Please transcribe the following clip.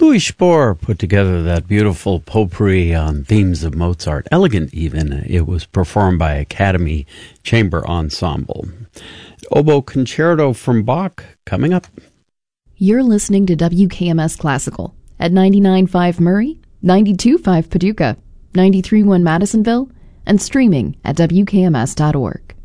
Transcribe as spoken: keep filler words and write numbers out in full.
Louis Spohr put together that beautiful potpourri on themes of Mozart. Elegant, even. It was performed by Academy Chamber Ensemble. Oboe Concerto from Bach coming up. You're listening to W K M S Classical at ninety-nine point five Murray, ninety-two point five Paducah, ninety-three point one Madisonville, and streaming at W K M S dot org.